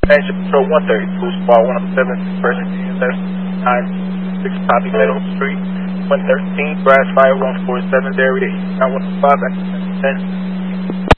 Engine Patrol 132, Squad 107, person DSS 96, copy Meadow Street, 113, Grass Fire 147, area 915,